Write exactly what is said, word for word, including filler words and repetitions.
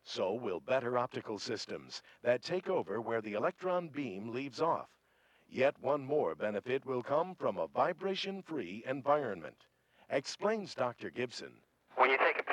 So will better optical systems that take over where the electron beam leaves off. Yet one more benefit will come from a vibration-free environment, explains Doctor Gibson. When you take a